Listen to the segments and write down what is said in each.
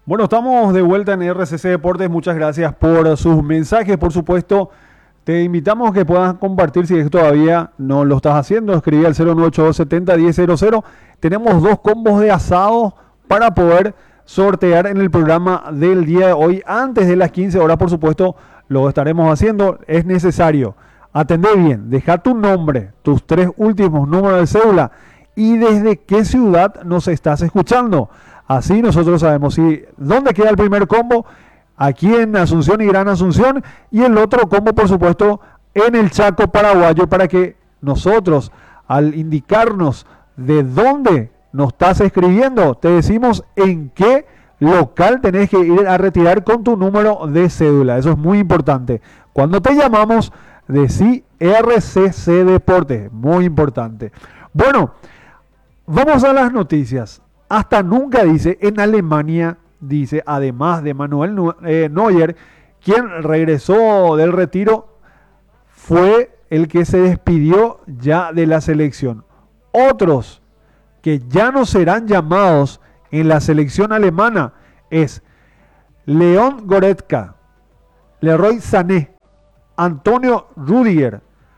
Bueno, estamos de vuelta en RCC Deportes. Muchas gracias por sus mensajes. Por supuesto, te invitamos a que puedas compartir si es que todavía no lo estás haciendo. Escribí al 0982701000. Tenemos dos combos de asado para poder sortear en el programa del día de hoy. Antes de las 15 horas, por supuesto, lo estaremos haciendo. Es necesario atender bien. Deja tu nombre, tus tres últimos números de cédula y desde qué ciudad nos estás escuchando. Así nosotros sabemos si dónde queda el primer combo, aquí en Asunción y Gran Asunción, y el otro combo, por supuesto, en el Chaco paraguayo, para que nosotros, al indicarnos de dónde nos estás escribiendo, te decimos en qué local tenés que ir a retirar con tu número de cédula. Eso es muy importante. Cuando te llamamos, decí RCC Deportes, muy importante. Bueno, vamos a las noticias. Hasta nunca, dice, en Alemania, dice, además de Manuel Neuer, quien regresó del retiro, fue el que se despidió ya de la selección. Otros que ya no serán llamados en la selección alemana es Leon Goretzka, Leroy Sané, Antonio Rüdiger,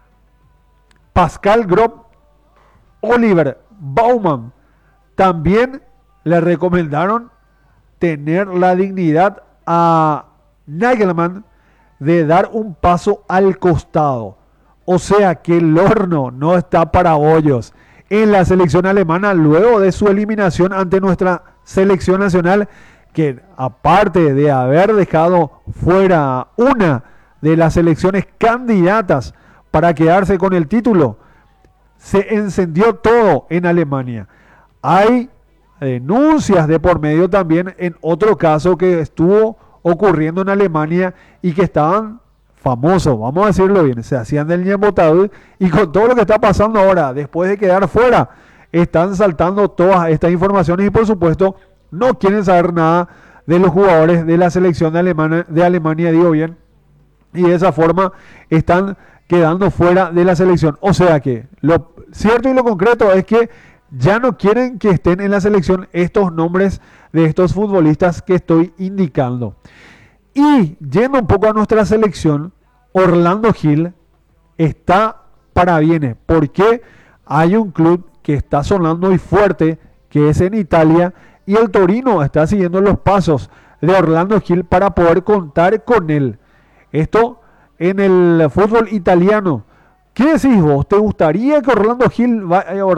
Pascal Grob, Oliver Baumann. También le recomendaron tener la dignidad a Nagelmann de dar un paso al costado. O sea que el horno no está para bollos en la selección alemana luego de su eliminación ante nuestra selección nacional, que aparte de haber dejado fuera una de las selecciones candidatas para quedarse con el título, se encendió todo en Alemania. Hay denuncias de por medio también en otro caso que estuvo ocurriendo en Alemania y que estaban famosos, vamos a decirlo bien, se hacían del Ñembotadú, y con todo lo que está pasando ahora, después de quedar fuera, están saltando todas estas informaciones y por supuesto no quieren saber nada de los jugadores de la selección de Alemania, digo bien, y de esa forma están quedando fuera de la selección. O sea que lo cierto y lo concreto es que ya no quieren que estén en la selección estos nombres de estos futbolistas que estoy indicando. Y yendo un poco a nuestra selección, Orlando Gil está para bienes, porque hay un club que está sonando muy fuerte, que es en Italia, y el Torino está siguiendo los pasos de Orlando Gil para poder contar con él. Esto en el fútbol italiano. ¿Qué decís vos? ¿Te gustaría que Orlando Gil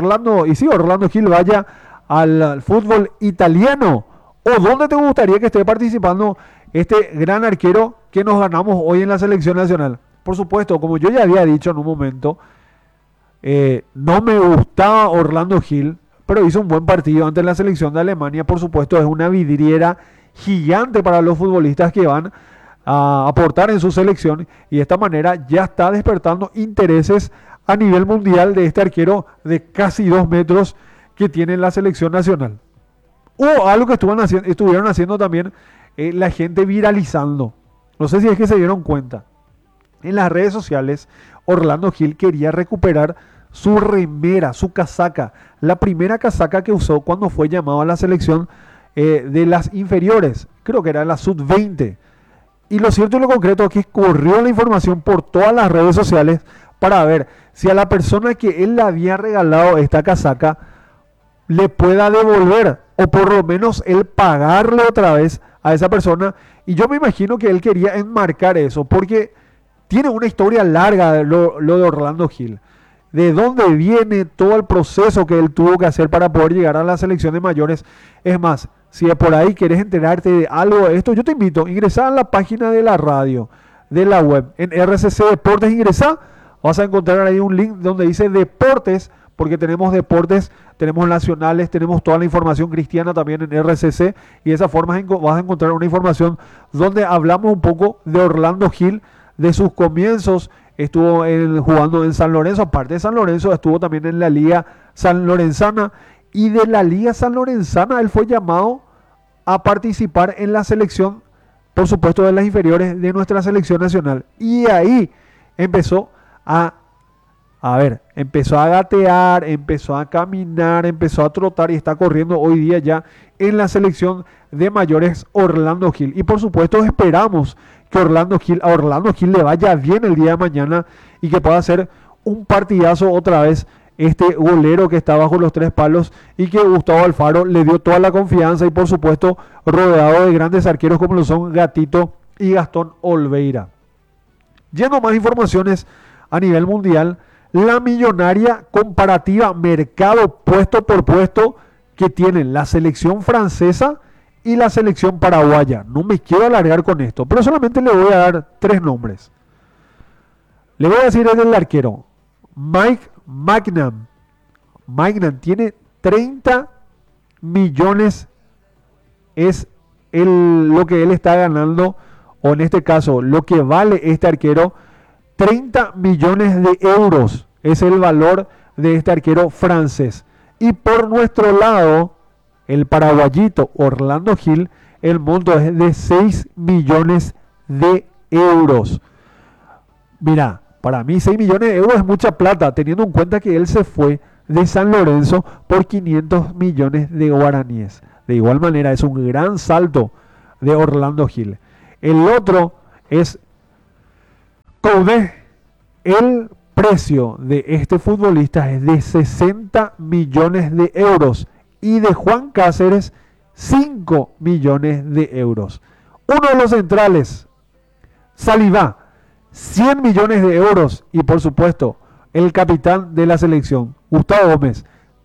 vaya al fútbol italiano? ¿O dónde te gustaría que esté participando este gran arquero que nos ganamos hoy en la selección nacional? Por supuesto, como yo ya había dicho en un momento, no me gustaba Orlando Gil, pero hizo un buen partido ante la selección de Alemania. Por supuesto, es una vidriera gigante para los futbolistas que van a aportar en su selección, y de esta manera ya está despertando intereses a nivel mundial de este arquero de casi 2 metros que tiene la selección nacional. O algo que estuvieron haciendo también la gente viralizando. No sé si es que se dieron cuenta. En las redes sociales, Orlando Gil quería recuperar su remera, su casaca, la primera casaca que usó cuando fue llamado a la selección de las inferiores. Creo que era la sub-20. Y lo cierto y lo concreto es que corrió la información por todas las redes sociales para ver si a la persona que él le había regalado esta casaca le pueda devolver, o por lo menos él pagarle otra vez a esa persona. Y yo me imagino que él quería enmarcar eso, porque tiene una historia larga lo de Orlando Gil. De dónde viene todo el proceso que él tuvo que hacer para poder llegar a la selección de mayores. Es más, si de por ahí querés enterarte de algo de esto, yo te invito a ingresar a la página de la radio, de la web, en RCC Deportes. Ingresá, vas a encontrar ahí un link donde dice Deportes, porque tenemos deportes, tenemos nacionales, tenemos toda la información cristiana también en RCC, y de esa forma vas a encontrar una información donde hablamos un poco de Orlando Gil, de sus comienzos. Estuvo jugando en San Lorenzo, aparte de San Lorenzo, estuvo también en la Liga San Lorenzana, y de la Liga San Lorenzana él fue llamado a participar en la selección, por supuesto, de las inferiores de nuestra selección nacional. Y ahí empezó a A ver, empezó a gatear, empezó a caminar, empezó a trotar y está corriendo hoy día ya en la selección de mayores Orlando Gil. Y por supuesto esperamos que a Orlando Gil le vaya bien el día de mañana y que pueda hacer un partidazo otra vez este golero que está bajo los tres palos y que Gustavo Alfaro le dio toda la confianza y por supuesto rodeado de grandes arqueros como lo son Gatito y Gastón Olveira. Yendo más informaciones a nivel mundial, la millonaria comparativa mercado puesto por puesto que tienen la selección francesa y la selección paraguaya. No me quiero alargar con esto, pero solamente le voy a dar tres nombres. Le voy a decir el del arquero, Mike Maignan. Maignan tiene 30 millones, es lo que él está ganando, o en este caso, lo que vale este arquero. 30 millones de euros es el valor de este arquero francés. Y por nuestro lado, el paraguayito Orlando Gil, el monto es de 6 millones de euros. Mira, para mí 6 millones de euros es mucha plata, teniendo en cuenta que él se fue de San Lorenzo por 500 millones de guaraníes. De igual manera, es un gran salto de Orlando Gil. El otro es Coudet. El precio de este futbolista es de 60 millones de euros y de Juan Cáceres 5 millones de euros. Uno de los centrales, Saliba, 100 millones de euros y por supuesto el capitán de la selección, Gustavo Gómez,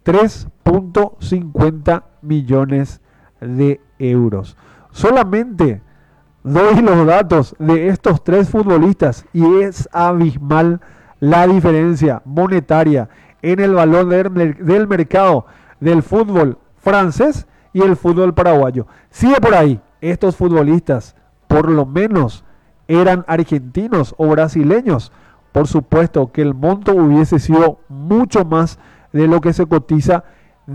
3.50 millones de euros. Solamente doy los datos de estos tres futbolistas y es abismal la diferencia monetaria en el valor del mercado del fútbol francés y el fútbol paraguayo. Si de por ahí estos futbolistas por lo menos eran argentinos o brasileños, por supuesto que el monto hubiese sido mucho más de lo que se cotiza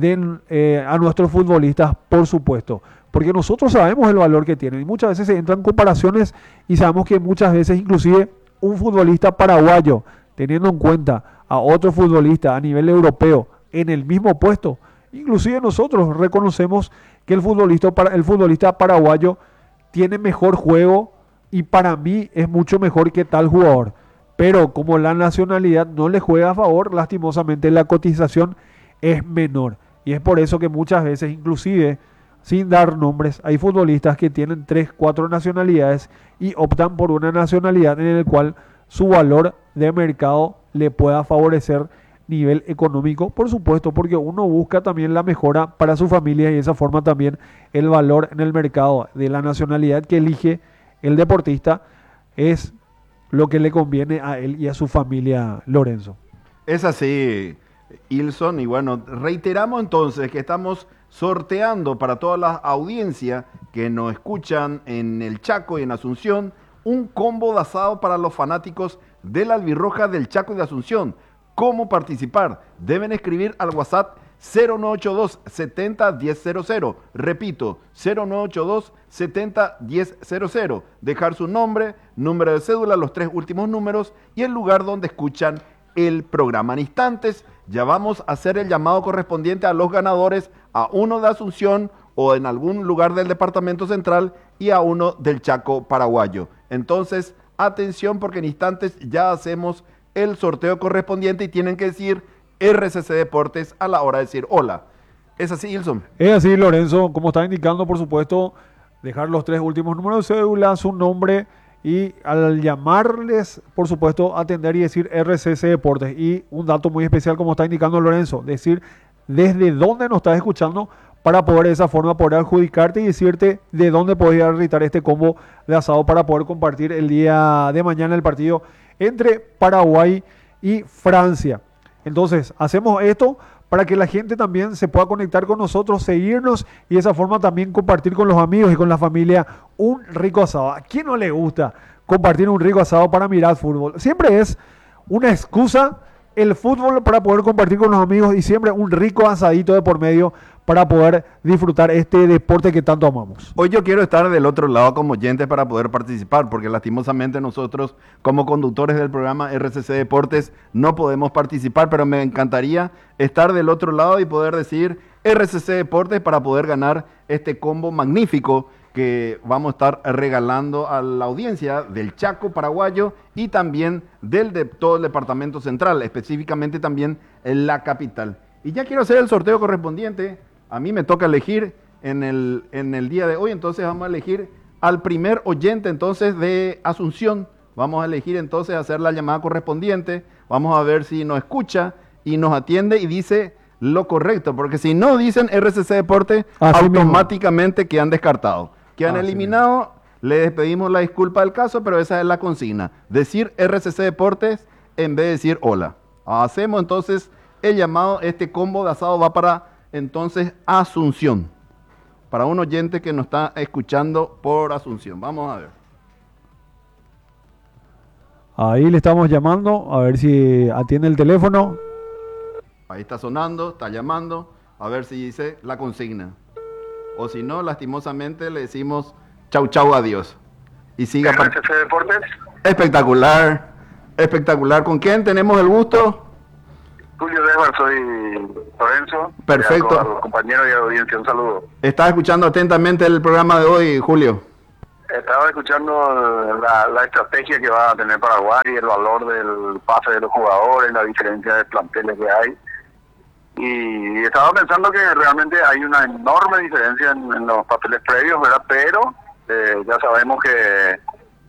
a nuestros futbolistas, por supuesto. Porque nosotros sabemos el valor que tienen y muchas veces se entran comparaciones y sabemos que muchas veces inclusive un futbolista paraguayo, teniendo en cuenta a otro futbolista a nivel europeo en el mismo puesto, inclusive nosotros reconocemos que el futbolista paraguayo tiene mejor juego y para mí es mucho mejor que tal jugador. Pero como la nacionalidad no le juega a favor, lastimosamente la cotización es menor. Y es por eso que muchas veces, inclusive sin dar nombres, hay futbolistas que tienen 3, 4 nacionalidades y optan por una nacionalidad en la cual su valor de mercado le pueda favorecer nivel económico, por supuesto, porque uno busca también la mejora para su familia y de esa forma también el valor en el mercado de la nacionalidad que elige el deportista es lo que le conviene a él y a su familia, Lorenzo. Es así, Ilson, y bueno, reiteramos entonces que estamos sorteando para toda la audiencia que nos escuchan en el Chaco y en Asunción un combo de asado para los fanáticos de la Albirroja del Chaco y de Asunción. ¿Cómo participar? Deben escribir al WhatsApp 0982 70 1000. Repito, 0982 70 1000. Dejar su nombre, número de cédula, los 3 últimos números y el lugar donde escuchan el programa. En instantes ya vamos a hacer el llamado correspondiente a los ganadores, a uno de Asunción o en algún lugar del departamento central y a uno del Chaco paraguayo. Entonces, atención porque en instantes ya hacemos el sorteo correspondiente y tienen que decir RCC Deportes a la hora de decir hola. ¿Es así, Ilson? Es así, Lorenzo, como está indicando, por supuesto, dejar los 3 últimos números de cédula, su nombre y al llamarles, por supuesto, atender y decir RCC Deportes. Y un dato muy especial, como está indicando Lorenzo, decir desde dónde nos estás escuchando para poder de esa forma poder adjudicarte y decirte de dónde podés realizar este combo de asado para poder compartir el día de mañana el partido entre Paraguay y Francia. Entonces, hacemos esto para que la gente también se pueda conectar con nosotros, seguirnos y de esa forma también compartir con los amigos y con la familia un rico asado. ¿A quién no le gusta compartir un rico asado para mirar fútbol? Siempre es una excusa el fútbol para poder compartir con los amigos y siempre un rico asadito de por medio para poder disfrutar este deporte que tanto amamos. Hoy yo quiero estar del otro lado como oyente para poder participar, porque lastimosamente nosotros como conductores del programa RCC Deportes no podemos participar, pero me encantaría estar del otro lado y poder decir RCC Deportes para poder ganar este combo magnífico que vamos a estar regalando a la audiencia del Chaco paraguayo y también de todo el departamento central, específicamente también en la capital. Y ya quiero hacer el sorteo correspondiente. A mí me toca elegir en el día de hoy, entonces vamos a elegir al primer oyente entonces de Asunción. Vamos a elegir entonces hacer la llamada correspondiente. Vamos a ver si nos escucha y nos atiende y dice lo correcto, porque si no dicen RCC Deporte, automáticamente quedan descartados. Quedan eliminados, le despedimos la disculpa del caso, pero esa es la consigna. Decir RCC Deportes en vez de decir hola. Hacemos entonces el llamado, este combo de asado va para entonces Asunción. Para un oyente que nos está escuchando por Asunción. Vamos a ver. Ahí le estamos llamando, a ver si atiende el teléfono. Ahí está sonando, está llamando, a ver si dice la consigna. O si no, lastimosamente le decimos chau, chau, adiós. Y siga. RCC Deportes. Espectacular, espectacular. ¿Con quién tenemos el gusto? Julio Debar, soy Lorenzo. Perfecto. A los compañeros y a la audiencia, un saludo. ¿Estás escuchando atentamente el programa de hoy, Julio? Estaba escuchando la estrategia que va a tener Paraguay, el valor del pase de los jugadores, la diferencia de planteles que hay. Y estaba pensando que realmente hay una enorme diferencia en los papeles previos, ¿verdad? Pero ya sabemos que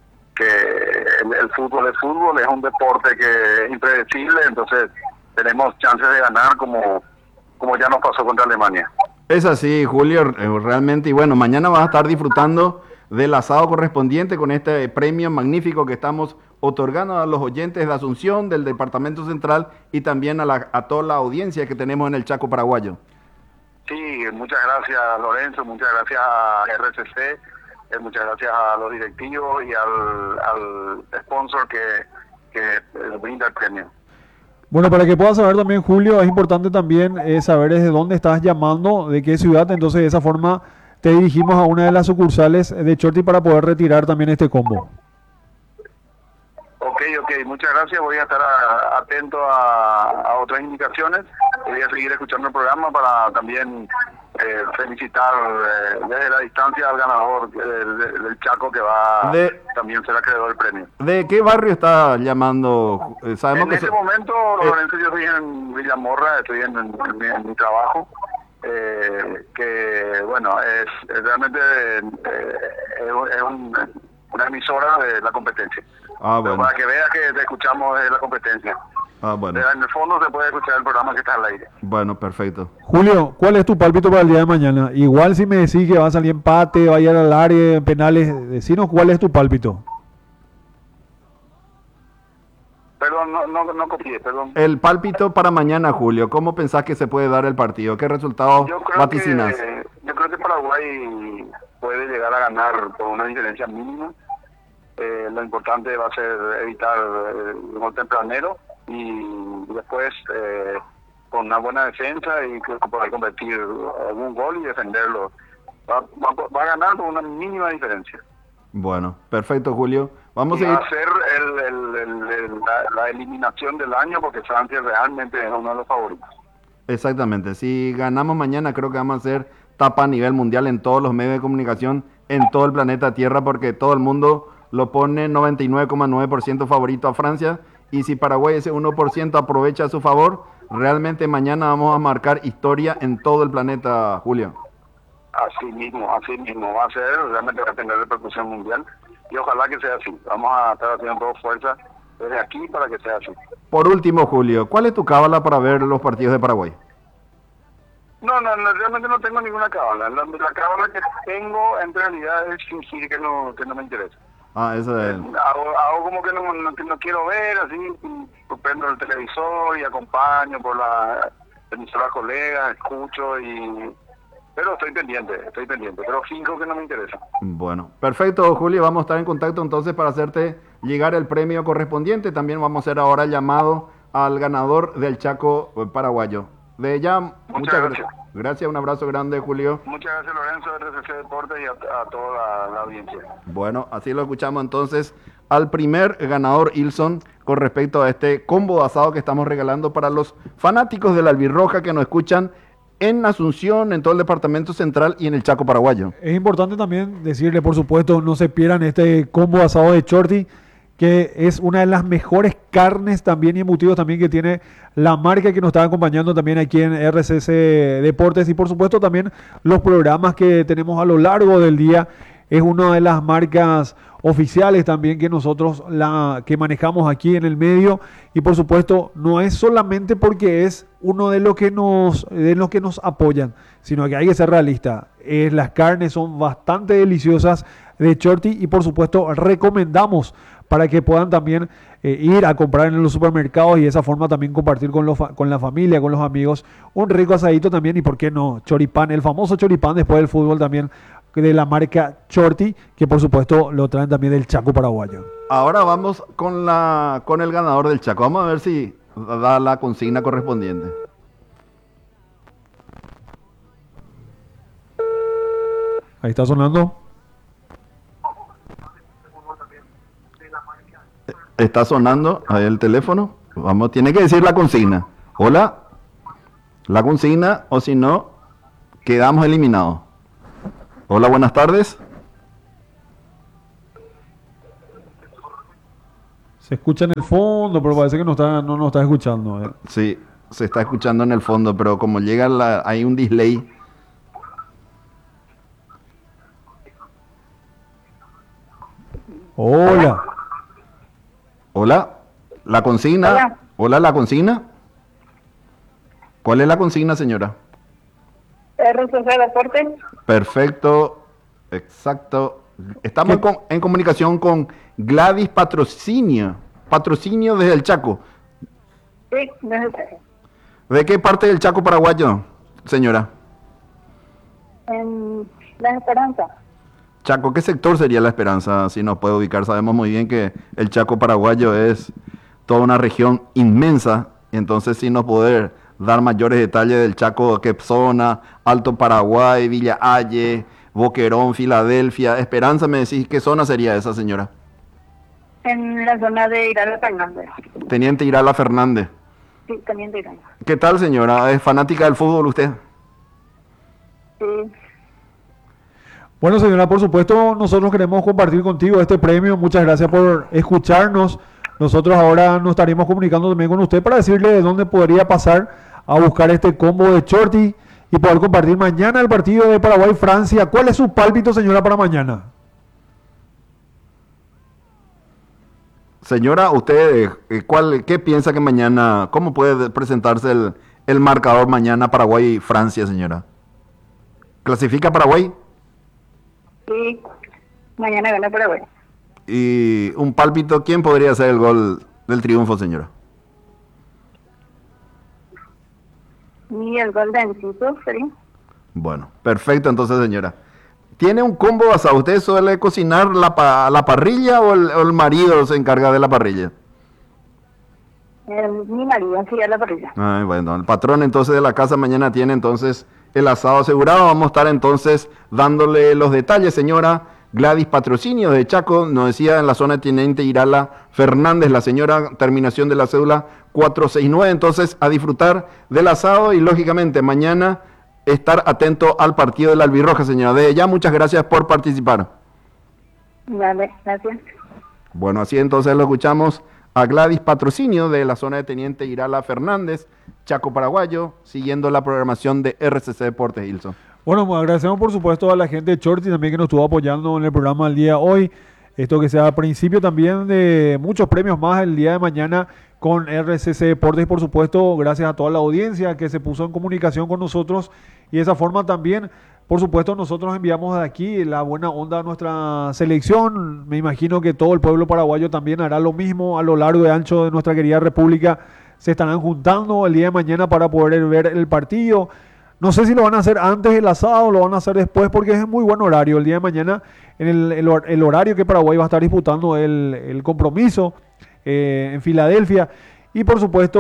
el fútbol es un deporte que es impredecible, entonces tenemos chances de ganar como ya nos pasó contra Alemania. Es así, Julio, realmente. Y bueno, mañana vas a estar disfrutando del asado correspondiente con este premio magnífico que estamos otorgando a los oyentes de Asunción, del Departamento Central y también a toda la audiencia que tenemos en el Chaco paraguayo. Sí, muchas gracias Lorenzo, muchas gracias a RCC, muchas gracias a los directivos y al sponsor que brinda el premio. Bueno, para que puedas saber también, Julio, es importante también saber desde dónde estás llamando, de qué ciudad, entonces de esa forma te dirigimos a una de las sucursales de Chorti para poder retirar también este combo. Ok, muchas gracias, voy a estar atento a otras indicaciones, voy a seguir escuchando el programa para también felicitar desde la distancia al ganador del Chaco que también será acreedor del premio. ¿De qué barrio está llamando? Sabemos en que este momento, Lorenzo, yo estoy en Villamorra, estoy en mi trabajo, que bueno, es realmente una emisora de la competencia. Bueno. Pero para que veas que te escuchamos de la competencia. Bueno. En el fondo se puede escuchar el programa que está al aire. Bueno, perfecto. Julio, ¿cuál es tu pálpito para el día de mañana? Igual si me decís que va a salir empate, va a ir al área, en penales, decinos cuál es tu pálpito. Perdón, no copié, perdón. El pálpito para mañana, Julio. ¿Cómo pensás que se puede dar el partido? ¿Qué resultado vaticinás? Yo creo que Paraguay puede llegar a ganar por una diferencia mínima. Lo importante va a ser evitar el gol tempranero y después con una buena defensa y poder convertir algún gol y defenderlo. Va a ganar por una mínima diferencia. Bueno, perfecto, Julio. Vamos a ser la eliminación del año porque Francia realmente es uno de los favoritos. Exactamente. Si ganamos mañana creo que vamos a hacer tapa a nivel mundial en todos los medios de comunicación en todo el planeta Tierra porque todo el mundo lo pone 99,9% favorito a Francia y si Paraguay ese 1% aprovecha a su favor, realmente mañana vamos a marcar historia en todo el planeta, Julio. Así mismo va a ser, realmente va a tener repercusión mundial y ojalá que sea así. Vamos a estar haciendo todo fuerza desde aquí para que sea así. Por último, Julio, ¿cuál es tu cábala para ver los partidos de Paraguay? No, realmente no tengo ninguna cábala. La cábala que tengo en realidad es fingir que no me interesa. Eso es. Hago como que no quiero ver, así, prendo el televisor y acompaño por la emisora colega, escucho pero estoy pendiente, pero finjo que no me interesa. Bueno, perfecto, Julio, vamos a estar en contacto entonces para hacerte llegar el premio correspondiente. También vamos a hacer ahora el llamado al ganador del Chaco paraguayo. De ya, Muchas gracias. Gracias, un abrazo grande, Julio. Muchas gracias, Lorenzo, de RCC Deportes y a toda la audiencia. Bueno, así lo escuchamos entonces al primer ganador, Ilson, con respecto a este combo de asado que estamos regalando para los fanáticos de la Albirroja que nos escuchan en Asunción, en todo el departamento central y en el Chaco paraguayo. Es importante también decirle, por supuesto, no se pierdan este combo asado de Shorty, que es una de las mejores carnes también y embutidos también que tiene la marca que nos está acompañando también aquí en RCC Deportes, y por supuesto también los programas que tenemos a lo largo del día. Es una de las marcas oficiales también que nosotros que manejamos aquí en el medio, y por supuesto no es solamente porque es uno de los que nos apoyan, sino que hay que ser realista. Las carnes son bastante deliciosas de Shorty y por supuesto recomendamos para que puedan también ir a comprar en los supermercados y de esa forma también compartir con la familia, con los amigos, un rico asadito también, y por qué no, choripán, el famoso choripán después del fútbol también, de la marca Shorty, que por supuesto lo traen también del Chaco paraguayo. Ahora vamos con el ganador del Chaco. Vamos a ver si da la consigna correspondiente. Ahí está sonando. Está sonando ahí el teléfono. Vamos, tiene que decir la consigna. Hola, la consigna, o si no, quedamos eliminados. Hola, buenas tardes. Se escucha en el fondo, pero parece que no nos está escuchando. Sí, se está escuchando en el fondo, pero como llega hay un delay. Hola. Hola, la consigna. Hola. Hola, la consigna. ¿Cuál es la consigna, señora? RCC Deportes. Perfecto, exacto. Estamos en comunicación con Gladys Patrocinio desde el Chaco. Sí, desde ¿De qué parte del Chaco paraguayo, señora? en La Esperanza. Chaco, ¿qué sector sería La Esperanza? Si nos puede ubicar, sabemos muy bien que el Chaco paraguayo es toda una región inmensa, entonces si nos puede dar mayores detalles del Chaco, qué zona, Alto Paraguay, Villa Halle, Boquerón, Filadelfia, Esperanza, me decís, ¿qué zona sería esa, señora? En la zona de Irala Fernández. Teniente Irala Fernández. Sí, también de Irala. ¿Qué tal, señora? ¿Es fanática del fútbol usted? Sí. Bueno, señora, por supuesto, nosotros queremos compartir contigo este premio. Muchas gracias por escucharnos. Nosotros ahora nos estaremos comunicando también con usted para decirle de dónde podría pasar a buscar este combo de Shorty y poder compartir mañana el partido de Paraguay-Francia. ¿Cuál es su pálpito, señora, para mañana? Señora, usted, ¿qué piensa que mañana, cómo puede presentarse el marcador mañana Paraguay-Francia, señora? ¿Clasifica Paraguay? Sí. Mañana gana Paraguay. Y un pálpito, ¿quién podría ser el gol del triunfo, señora? Y el gol de Enciso sería. Bueno, perfecto entonces, señora. ¿Tiene un combo asado? ¿Usted suele cocinar la parrilla o el marido se encarga de la parrilla? Mi marido, sí, a la parrilla. Ay, bueno, el patrón entonces de la casa mañana tiene entonces el asado asegurado. Vamos a estar entonces dándole los detalles, señora Gladys Patrocinio de Chaco. Nos decía en la zona de Teniente Irala Fernández, la señora, terminación de la cédula 469. Entonces, a disfrutar del asado y lógicamente mañana estar atento al partido de la Albirroja, señora. De ya, muchas gracias por participar. Vale, gracias. Bueno, así entonces lo escuchamos a Gladys Patrocinio de la zona de Teniente Irala Fernández, Chaco paraguayo, siguiendo la programación de RCC Deportes, Ilson. Bueno, pues agradecemos por supuesto a la gente de Shorty también que nos estuvo apoyando en el programa el día de hoy. Esto que sea a principio también de muchos premios más el día de mañana con RCC Deportes, y por supuesto gracias a toda la audiencia que se puso en comunicación con nosotros, y de esa forma también, por supuesto, nosotros enviamos de aquí la buena onda a nuestra selección. Me imagino que todo el pueblo paraguayo también hará lo mismo a lo largo y ancho de nuestra querida república. Se estarán juntando el día de mañana para poder ver el partido. No sé si lo van a hacer antes del asado o lo van a hacer después, porque es muy buen horario. El día de mañana, en el horario que Paraguay va a estar disputando el compromiso en Filadelfia. Y por supuesto,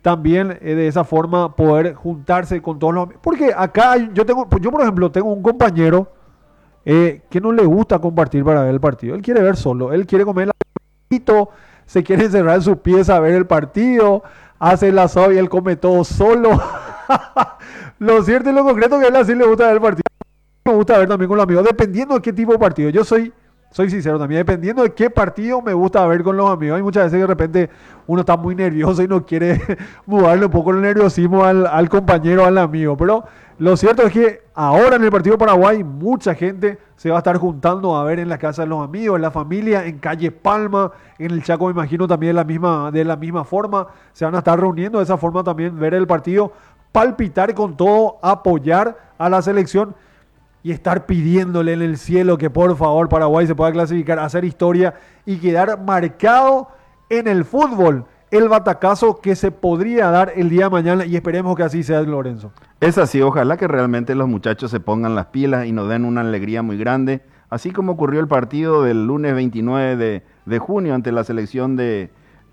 también de esa forma poder juntarse con todos los amigos. Porque acá yo por ejemplo tengo un compañero que no le gusta compartir para ver el partido. Él quiere ver solo, él quiere comer se quiere encerrar en su pieza a ver el partido, hace el asado y él come todo solo. Lo cierto y lo concreto que a él así le gusta ver el partido. Me gusta ver también con los amigos, dependiendo de qué tipo de partido. Yo soy sincero también, dependiendo de qué partido me gusta ver con los amigos. Hay muchas veces que de repente uno está muy nervioso y no quiere mudarle un poco el nerviosismo al compañero, al amigo. Pero lo cierto es que ahora en el partido de Paraguay mucha gente se va a estar juntando a ver en la casa de los amigos, en la familia, en Calle Palma, en el Chaco me imagino también de la misma forma. Se van a estar reuniendo de esa forma también, ver el partido, palpitar con todo, apoyar a la selección y estar pidiéndole en el cielo que por favor Paraguay se pueda clasificar, hacer historia y quedar marcado en el fútbol el batacazo que se podría dar el día de mañana, y esperemos que así sea, Lorenzo. Es así, ojalá que realmente los muchachos se pongan las pilas y nos den una alegría muy grande, así como ocurrió el partido del lunes 29 de junio ante la selección de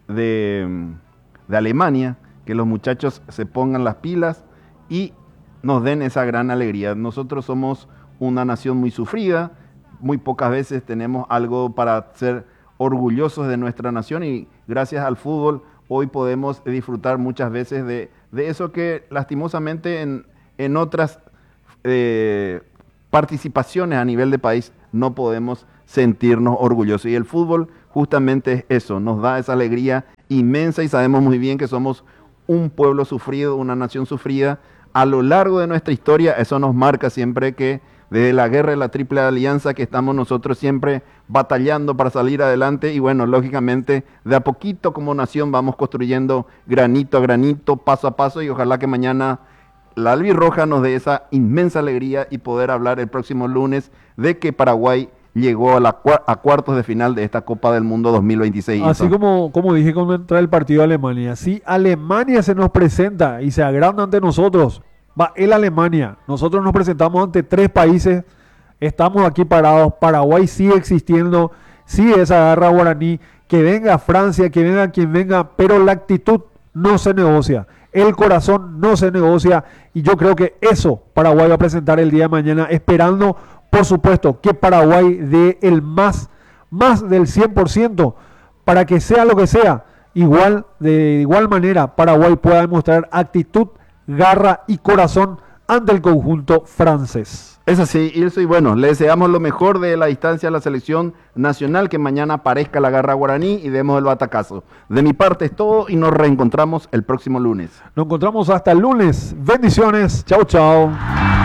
Alemania, que los muchachos se pongan las pilas y nos den esa gran alegría. Nosotros somos una nación muy sufrida, muy pocas veces tenemos algo para ser orgullosos de nuestra nación y gracias al fútbol hoy podemos disfrutar muchas veces de eso que lastimosamente en otras participaciones a nivel de país no podemos sentirnos orgullosos. Y el fútbol justamente es eso, nos da esa alegría inmensa y sabemos muy bien que somos un pueblo sufrido, una nación sufrida. A lo largo de nuestra historia eso nos marca siempre que desde la guerra de la Triple Alianza que estamos nosotros siempre batallando para salir adelante y bueno, lógicamente de a poquito como nación vamos construyendo granito a granito, paso a paso y ojalá que mañana la albirroja nos dé esa inmensa alegría y poder hablar el próximo lunes de que Paraguay llegó a cuartos de final de esta Copa del Mundo 2026. Así como dije cuando entra el partido de Alemania, si Alemania se nos presenta y se agranda ante nosotros, va el Alemania, nosotros nos presentamos ante 3 países, estamos aquí parados, Paraguay sigue existiendo, sigue esa garra guaraní, que venga Francia, que venga quien venga, pero la actitud no se negocia, el corazón no se negocia y yo creo que eso Paraguay va a presentar el día de mañana, esperando por supuesto que Paraguay dé el más del 100% para que sea lo que sea, de igual manera Paraguay pueda demostrar actitud, garra y corazón ante el conjunto francés. Es así, Ilso, y bueno, le deseamos lo mejor de la distancia a la selección nacional, que mañana aparezca la garra guaraní y demos el batacazo. De mi parte es todo y nos reencontramos el próximo lunes. Nos encontramos hasta el lunes. Bendiciones. Chau, chau.